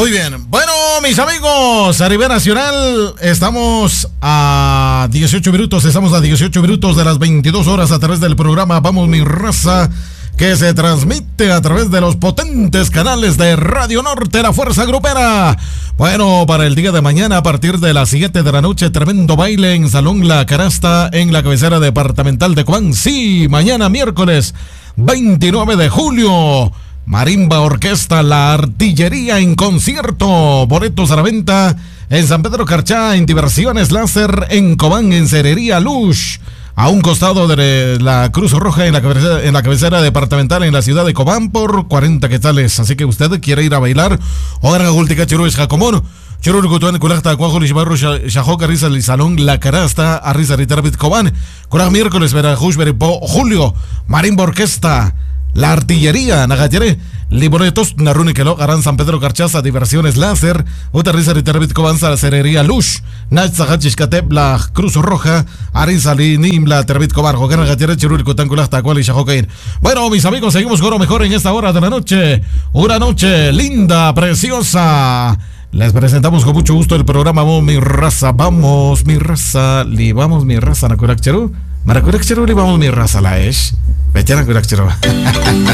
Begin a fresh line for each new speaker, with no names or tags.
Muy bien. Bueno, mis amigos, a nivel nacional estamos a 18 minutos. Estamos a 18 minutos de las 22 horas a través del programa Vamos Mi Raza, que se transmite a través de los potentes canales de Radio Norte, la Fuerza Grupera. Bueno, para el día de mañana, a partir de las 7 de la noche, tremendo baile en Salón La Canasta, en la cabecera departamental de Cobán. Sí, mañana miércoles 29 de julio. Marimba Orquesta La Artillería en concierto. Boletos a la venta en San Pedro Carchá, en Diversiones Láser, en Cobán, en Cerería Lush, a un costado de la Cruz Roja, en la cabecera departamental en la ciudad de Cobán, por 40 quetzales. Así que usted quiere ir a bailar. Ahora Gultica Chiru es Jacomón. Chiru Cutuan Culacta Cuajo Lisbarro Shajoca Risa el Salón La Canasta, Arriza Riterabit Cobán. Curaj miércoles Verajush Veripo Julio. Marimba Orquesta La Artillería, Nagatere, Liboretos, Naruniquelo, Arán San Pedro Carchaza, Diversiones Láser, Utarriza Riterabit Cobanza, Cerería Lush, Nachzahachishkatep, La Cruz Roja, Arizali, Nimla, Terbit Cobarjo, Nagatere, Chirul, Cotancula, Tacual y Shajocain. Bueno, mis amigos, seguimos con lo mejor en esta hora de la noche. Una noche linda, preciosa. Les presentamos con mucho gusto el programa Vamos Mi Raza, Vamos Mi Raza, Li Vamos Mi Raza, Nakurak Cheru, Marakurak Cheru, Li Vamos Mi Raza, La Esh. Vete a Nakurak Cheru.